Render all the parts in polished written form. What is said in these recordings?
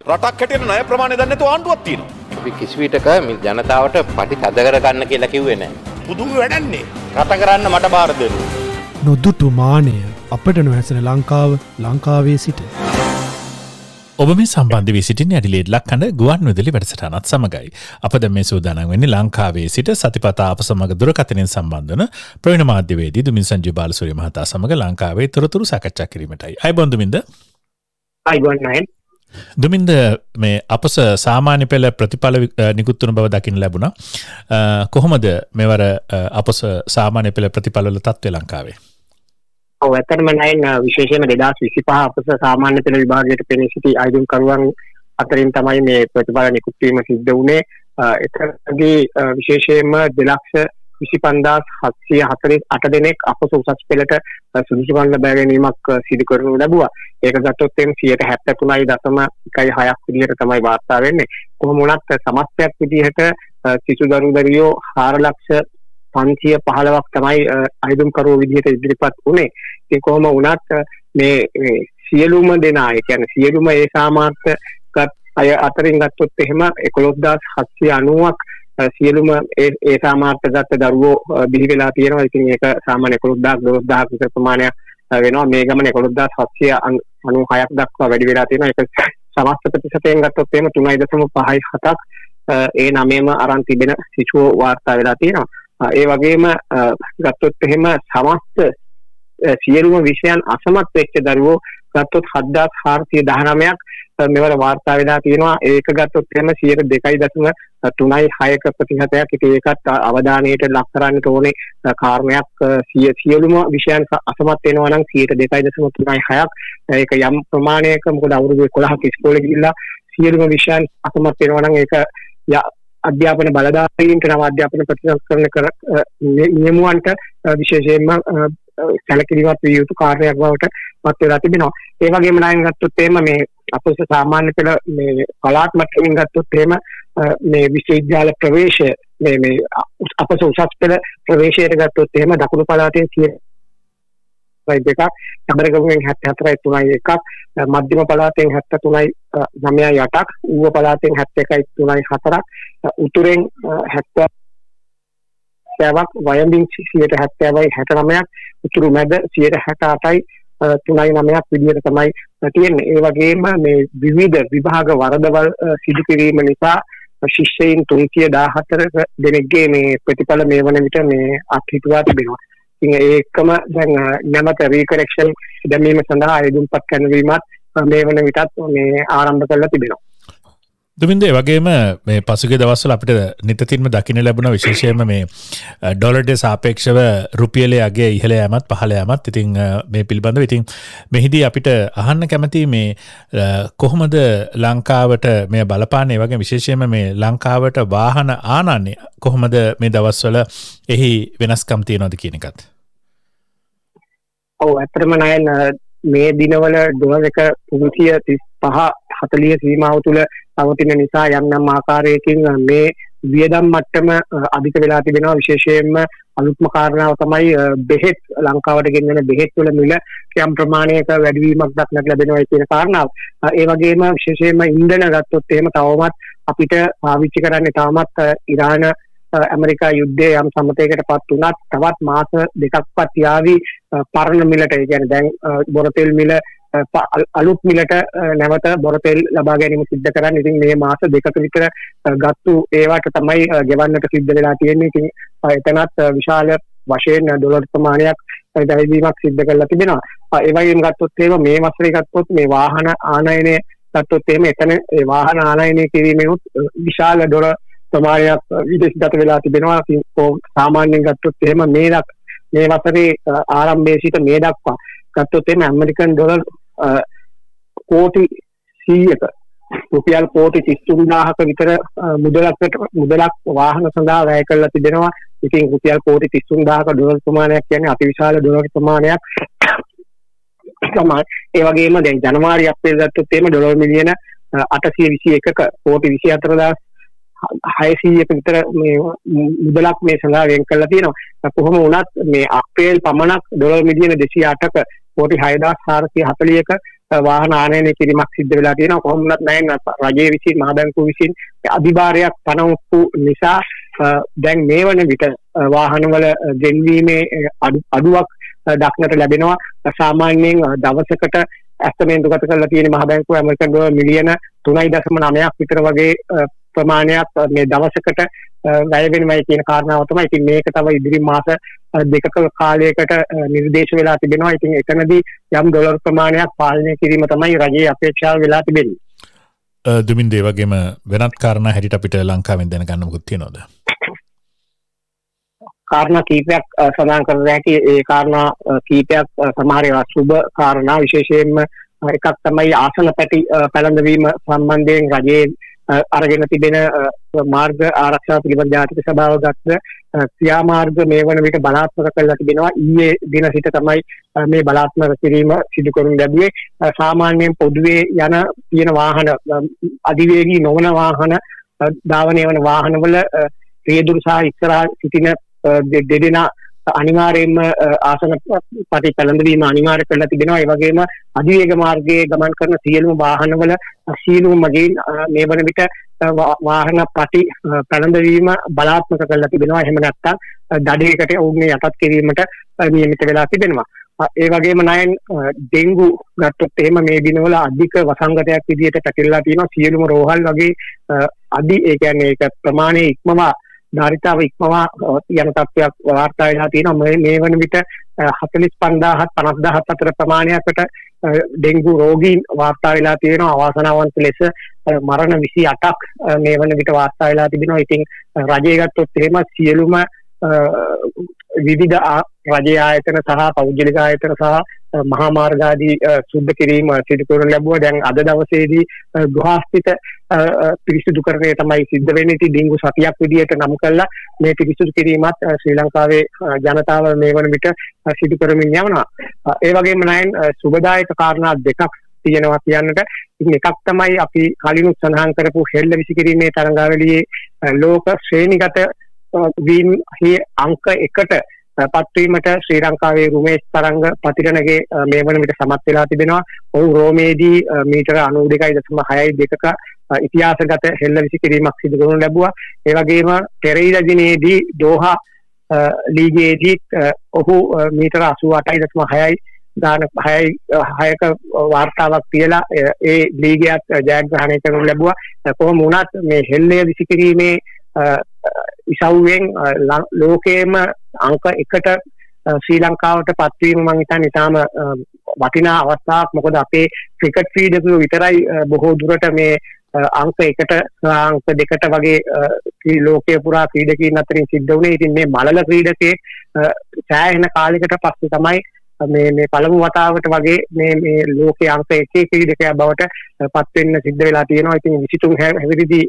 රටක් හැටියට ණය ප්‍රමාණය දන්නේ නැතුව ආණ්ඩුවක් තියෙනවා. අපි කිසි විටක ජනතාවට පටි තද කර ගන්න කියලා කිව්වේ නැහැ. පුදුම වැඩන්නේ. රට කරන්න මට බාර දෙන්න. නොදුටු මානය අපට නොහැසෙන ලංකාවේ සිට. ඔබ මේ සම්බන්ධ වී සිටින ඇඩිලේඩ් ලක්කඳ ගුවන් විදුලි වැඩසටහනත් සමගයි. අප දැන් මේ සූදානම් වෙන්නේ ලංකාවේ සිට සතිපතා අප සමග දුරකථනයෙන් සම්බන්ධ වන ප්‍රවීණ මාධ්‍යවේදී දුමින් සංජය බාලසූරිය මහතා සමග ලංකාවේ තොරතුරු සාකච්ඡා කිරීමටයි. අයබෝන් දුමින්ද. අයබෝන් නයන්. දුමින්ද මේ අපස සාමාන්‍ය පෙළ ප්‍රතිඵල නිකුත් වන බව දකින්න ලැබුණා. කොහොමද මෙවර අපස සාමාන්‍ය පෙළ ප්‍රතිඵල වල තත්ත්වය ලංකාවේ? ඔව් ඇත්තටම නයන් විශේෂයෙන්ම 2025 අපස සාමාන්‍ය පෙළ විභාගයට පෙනී සිටි අයදුම්කරුවන් අතරින් තමයි මේ ප්‍රතිඵල නිකුත් වීම සිද්ධ වුණේ. එතනදී විශේෂයෙන්ම 2,25,748 දෙනෙක් අපස උසස් පෙළට සුදුසුකම් ලබා ගැනීමක් සිදු කරනු ලැබුවා. ඒක ගත්තොත් එම් 73.6ක් විදිහට තමයි වාර්තා වෙන්නේ. කොහොම වුණත් සමස්තයක් විදිහට සිසු දරුවෝ 4,515ක් තමයි අයදුම්කරුවෝ විදිහට ඉදිරිපත් වුණේ. ඉතින් කොහොම වුණත් මේ සියලුම දෙනා, ඒ කියන්නේ සියලුම ඒ සාමාර්ථ අය අතරින් ගත්තොත් එහෙම 11,790ක් සියලුම ඒ සාමාර්ථ ගත දරුවෝ බිහි වෙලා තියෙනවා. ඉතින් ඒක සාමාන්‍ය 11,000 12,000 විතර ප්‍රමාණයක් වෙනවා. මේ ගමන 11,796ක් දක්වා වැඩි වෙලා තියෙනවා. ඒක සමස්ත ප්‍රතිශතයෙන් ගත්තොත් එහෙම 3.57ක් ඒ 9ම අරන් තිබෙන සිසුවෝ වාර්තා වෙලා තියෙනවා. ඒ වගේම ගත්තොත් එහෙම සමස්ත සියලුම විෂයන් අසමත් වෙච්ච දරුවෝ ගත්තොත් 7,419ක් මෙවර වාර්තා වෙලා තියෙනවා. ඒක ගත්තොත් එහෙම 2.36ක ප්‍රතිශතයක්. ඉතින් ඒකත් අවධානයට ලක් කරන්නට ඕනේ කාරණයක්. සියලුම විෂයන් අසමත් වෙනවා නම් 2.36ක්. ඒක යම් ප්‍රමාණයක, මොකද අවුරුදු 11ක ඉස්කෝලේ ගිහිල්ලා සියලුම විෂයන් අසමත් වෙනවා නම් ඒක අධ්‍යාපන බලධාරීන්ට නව අධ්‍යාපන ප්‍රතිසංස්කරණ නියමුවන්ට විශේෂයෙන්ම සැලකිලිමත් විය යුතු කාර්යයක් බවට පත් වෙලා තිබෙනවා. ඒ වගේම ණයෙන් ගත්තොත් එහෙම මේ අපේ සාමාන්‍ය පෙළ මේ පළාත් මට්ටමින් ගත්තොත් එහෙම මේ විශ්වවිද්‍යාල ප්‍රවේශය මේ අපේ උසස් පෙළ ප්‍රවේශයට ගත්තොත් එහෙම දකුණු පළාතේ 100යි 2ක්, නගරගමුවෙන් 74.3යි 1ක්, මධ්‍යම පළාතෙන් 73.9යි 8ක්, ඌව පළාතෙන් 71.3යි 4ක්, උතුරෙන් 70ක්, වයඹින් 70යි 69ක්, උතුරු මැද 68යි 3.9ක් විදිහට තමයි තියෙන්නේ. ඒ වගේම මේ විවිධ විභාග වරදවල් සිදු කිරීම නිසා ශිෂ්‍යයින් 314 දෙනෙක්ගේ මේ ප්‍රතිඵල මේ වන විට මේ අත්හිටුවා තිබෙනවා. ඉතින් ඒකම දැන් නැමත රීකරෙක්ෂන් දැමීම සඳහා ආයුධම්පත් කරනවීමත් මේ වන විටත් මේ ආරම්භ කරලා තිබෙනවා. දුමින්ද ඒ වගේම මේ පසුගිය දවස්වල අපිට නිතින්ම දකින්න ලැබුණ විශේෂයෙන්ම මේ ඩොලර්ට සාපේක්ෂව රුපියලේ අගය ඉහළ යෑමත් පහළ යෑමත්. ඉතින් මේ පිළිබඳව ඉතින් මෙහිදී අපිට අහන්න කැමති මේ කොහොමද ලංකාවට මේ බලපාන්නේ, වගේ විශේෂයෙන්ම මේ ලංකාවට වාහන ආනන්නේ කොහොමද මේ දවස්වල එහි වෙනස්කම් තියෙනවද කියන එකත්. ඔව් ඇත්තටම නයන් මේ දිනවල ඩොලර් එක 335-40 සීමාව තුළ පවතින නිසා යම් ආකාරයකින් මේ වියදම් මට්ටම අධික වෙලා තිබෙනවා. විශේෂයෙන්ම අලුත්ම කාරණාව තමයි බෙහෙත්, ලංකාවට ගෙන්වන බෙහෙත් වල මිල යම් ප්‍රමාණයක වැඩිවීමක් දක්නට ලැබෙනවා කියන කාරණාව. ඒ වගේම විශේෂයෙන්ම ඉන්ධන ගත්තොත් එහෙම තවමත් අපිට පාවිච්චි කරන්නේ තාමත් ඉරාන ඇමරිකා යුද්ධය යම් සමතයකටපත් වුණත් තවත් මාස දෙකක්වත් යාවි පරණ මිලට. ඒ කියන්නේ දැන් බොරතෙල් මිල අලුත් මිලට නැවත බොරතෙල් ලබා ගැනීම සිද්ධ කරන්නේ. ඉතින් මේ මාස දෙකක විතර ගත්තු ඒවට තමයි ගෙවන්නට සිද්ධ වෙලා තියෙන්නේ. ඉතින් එතනත් විශාල වශයෙන් ඩොලර් ප්‍රමාණයක් වැඩිවීමක් සිද්ධ කරලා තිබෙනවා. ඒ වගේම ගත්තොත් එහෙම මේ වසරේ ගත්තොත් මේ වාහන ආනයනය ගත්තොත් එහෙම එතන ඒ වාහන ආනයනය කිරීමේ විශාල ඩොලර් ප්‍රමාණයක් විදේශගත වෙලා තිබෙනවා. සාමාන්‍යයෙන් ගත්තොත් එහෙම මේ වසරේ ආරම්භයේ සිට මේ දක්වා ගත්තොත් එහෙම ඇමරිකන් ඩොලර් කෝටි 100ක රුපියල් කෝටි 33000ක විතර මුදලක් වාහන සඳහා වැය කරලා තිබෙනවා. ඉතින් රුපියල් කෝටි 33000ක ඩොලර් ප්‍රමාණයක් කියන්නේ අතිවිශාල ඩොලර් ප්‍රමාණයක් තමයි. ඒ වගේම දැන් ජනවාරි අප්‍රේල් ගත්තොත් එහෙම ඩොලර් මිලියන 821ක කෝටි 24600ක විතර මේ මුදලක් මේ සඳහා වෙන් කරලා තියෙනවා. කොහොම වුණත් මේ අප්‍රේල් පමණක් ඩොලර් මිලියන 208ක කෝටි 6440ක වාහන ආනයනය කිරීමක් සිද්ධ වෙලා තියෙනවා. කොහොම වුණත් නැහැ රජයේ විසින් මහ බැංකුව විසින් අධිභාරයක් පනවපු නිසා දැන් මේ වන විට වාහනවල ගෙන්වීමේ අඩුවක් දක්නට ලැබෙනවා. සාමාන්‍යයෙන් දවසකට ඇස්තමේන්තුගත කරලා තියෙන මහ බැංකුව ඇමරිකන් ඩොලර් මිලියන 3.9ක් විතර වගේ ප්‍රමාණයක් මේ දවසකට වැය වෙනවයි කියන කාරණාව තමයි. ඉතින් මේක තව ඉදිරි මාස දෙකක කාලයකට නිර්දේශ වෙලා තිබෙනවා. ඉතින් එතනදී යම් ඩොලර් ප්‍රමාණයක් පාලනය කිරීම තමයි රජයේ අපේක්ෂාව වෙලා තිබෙන්නේ. දුමින් ඒ වගේම වෙනත් කාරණා හැටියට අපිට ලංකාවෙන් දැනගන්න මොකද තියෙනවද? කාරණා කීපයක් සඳහන් කරලා ඇති. ඒ කාරණා කීපයක් සමහර ඒවා සුබ කාරණා, විශේෂයෙන්ම එකක් තමයි ආසන පැටි පැළඳවීම සම්බන්ධයෙන් රජයේ අරගෙන තිබෙන මාර්ග ආරක්ෂාව පිළිබඳ ජාතික සභාව ගත්ත ක්‍රියාමාර්ග මේ වන විට බලාත්මක කරලා තිබෙනවා. ඊයේ දින සිට තමයි මේ බලාත්මක කිරීම සිදු කරනු ලැබුවේ. සාමාන්‍යයෙන් පොදුවේ යන තියෙන වාහන, අධිවේගී නොවන වාහන, ධාවනය වන වාහනවල රියදුරු සහ ඉස්සරහා සිටින දෙදෙනා අනිවාර්යයෙන්ම ආසන පටි පැළඳවීම අනිවාර්ය කරලා තිබෙනවා. ඒ වගේම අධිවේග මාර්ගයේ ගමන් කරන සියලුම වාහනවල සියලුම මගින් මේ වන විට වාහන පටි පැළඳවීම බලාත්මක කරලා තිබෙනවා. එහෙම නැත්නම් දඩයකට ඔවුන්ගේ යටත් කිරීමට නියමිත වෙලා තිබෙනවා. ඒ වගේම නයන් ඩෙන්ගු ගත්තොත් එහෙම මේ දිනවල අධික වසංගතයක් විදිහට පැතිරලා තියෙනවා. සියලුම රෝහල් වගේ ඒ කියන්නේ ඒක ප්‍රමාණය ඉක්මවා ධාරිතාව ඉක්මවා යන තත්ත්වයක් වාර්තා වෙලා තියෙනවා. මේ වන විට 45,000 50,000 අතර ප්‍රමාණයකට ඩෙන්ගු රෝගීන් වාර්තා වෙලා තියෙනවා. අවාසනාවන්ත ලෙස මරණ 28ක් මේ වන විට වාර්තා වෙලා තිබෙනවා. ඉතින් රජය ගත්තොත් එහෙම සියලුම විවිධ රජයේ ආයතන සහ පෞද්ගලික ආයතන සහ මහා මාර්ග ආදී සුද්ධ කිරීම සිදු කරනු ලැබුවා. දැන් අද දවසේදී ගෘහස්ථිත පිරිසිදුකරණය තමයි සිද්ධ වෙන්නේ. ඉතින් ඩෙන්ගු සතියක් විදියට නම් කළා මේ පිරිසිදු කිරීමත් ශ්‍රී ලංකාවේ ජනතාව මේ වන විට සිදු කරමින් යනවා. ඒ වගේම නයන් සුබදායක කාරණා දෙකක් තියෙනවා කියන්නට. ඉතින් එකක් තමයි අපි කලින් සඳහන් කරපු හෙල්ල විසිකිරීමේ තරඟාවලියේ ලෝක ශ්‍රේණිගත වීම අංක 1ට පත්වීමට ශ්‍රී ලංකාවේ රුමේෂ් තරංග පතිරණගේ මේ වන විට සමත් වෙලා තිබෙනවා. ඔහු රෝමේදී මීටර 92.62ක ඉතිහාසගත හෙල්ල විසිකිරීමක් සිදු කරනු ලැබුවා. ඒ වගේම පෙරේද දිනේදී දෝහා ලීගයේදී ඔහු මීටර 88.6ක වාර්තාවක් තියලා ඒ ලීගයත් ජයග්‍රහණය කරනු ලැබුවා. කොහොම වුණත් මේ හෙල්ලය විසිකිරීමේ ඉසව්වෙන් ලෝකයේම අංක 1ට ශ්‍රී ලංකාවට පත්වීම මම හිතන්නේ ඉතාම වටිනා අවස්ථාවක්. මොකද අපේ ක්‍රිකට් ක්‍රීඩකයෝ විතරයි බොහෝ දුරට මේ අංක 1ට අංක 2ට වගේ ලෝකයේ පුරා ක්‍රීඩකීන් අතරින් සිද්ධ වුණේ. ඉතින් මේ මලල ක්‍රීඩකයේ සෑහෙන කාලයකට පස්සේ තමයි මේ පළමු වතාවට වගේ මේ ලෝකයේ අංක 1 ක්‍රීඩකයා බවට පත් වෙන්න සිද්ධ වෙලා තියෙනවා. ඉතින් 23 හැවිරිදි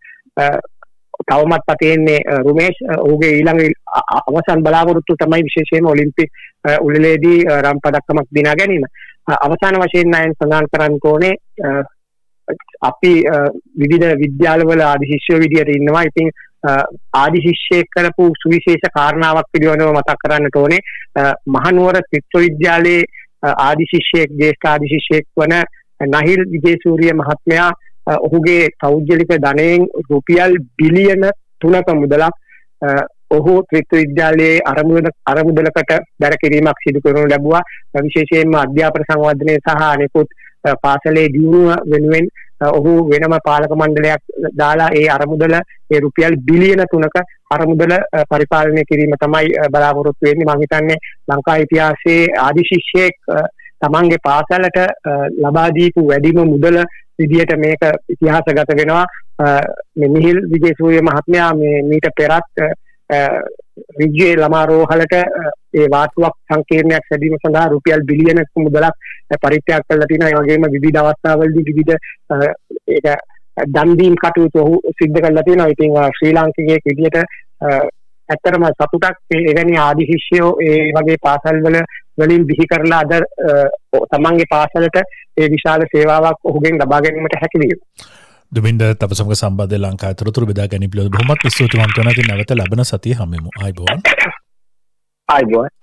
තවමත් පතේන්නේ රුමේෂ්. ඔහුගේ ඊළඟ අවසන් බලාපොරොත්තු තමයි විශේෂයෙන්ම ඔලිම්පික් උළෙලේදී රම් පදක්කමක් දිනා ගැනීම. අවසාන වශයෙන් නයන් සඳහන් කරන්න ඕනේ අපි විවිධ විද්‍යාලවල ආදි ශිෂ්‍යයෝ විදියට ඉන්නවා. ඉතින් ආදි ශිෂ්‍යයෙක් කරපු සුවිශේෂ කාරණාවක් පිළිබඳව මතක් කරන්නට ඕනේ. මහනුවර විශ්වවිද්‍යාලයේ ආදි ශිෂ්‍යයෙක්, ජ්‍යෙෂ්ඨ ආදි ශිෂ්‍යයෙක් වන නහිල් විජේසූරිය මහත්මයා ඔහුගේ පෞද්ගලික ධනයෙන් රුපියල් බිලියන 3ක මුදලක් ඔහු විශ්වවිද්‍යාලයේ අරමුදලකට දැර කිරීමක් සිදු කරනු ලැබුවා. විශේෂයෙන්ම අධ්‍යාපන සංවර්ධනය සහ අනෙකුත් පාසලේ දියුණුව වෙනුවෙන් ඔහු වෙනම පාලක මණ්ඩලයක් දාලා ඒ අරමුදල ඒ රුපියල් බිලියන 3ක අරමුදල පරිපාලනය කිරීම තමයි බලාපොරොත්තු වෙන්නේ. මම හිතන්නේ ලංකා ඉතිහාසයේ ආදි ශිෂ්‍යයෙක් තමන්ගේ පාසලට ලබා දීපු වැඩිම මුදල විදියට මේක ඉතිහාසගත වෙනවා. මේ නිහිල් විජේසූරිය මහත්මයා මීට පෙරත් රිජ්ජේ ළමා රෝහලට ඒ වාටුවක් සංකීර්ණයක් සැදීම සඳහා රුපියල් බිලියන මුදලක් පරිත්‍යාග කරලා තිනවා. ඒ වගේම විවිධ අවස්ථාවලදී විවිධ ඒක දන් දීම් කටයුතු ඔහු සිද්ධ කරලා තියෙනවා. ඉතින් ශ්‍රී ලාංකිකයෙක් විදියට ඇත්තටම සතුටක් එවැනි ආදි ශිෂ්‍යයෝ ඒ වගේ පාසල් වලින් බිහි කරලා අද තමන්ගේ පාසලට ඒ විශාල සේවාවක් ඔහුගෙන් ලබා ගැනීමට හැකි වීම. දුමින්ද තපසමග සම්බන්ධ ලංකාවේ තොරතුරු බෙදා ගැනීම පිළිබඳව බොහොමත් ස්තුතිවන්ත වෙනවා. ඉතින් නැවත ලබන සතියේ හමු වෙමු. ආයිබෝවන්.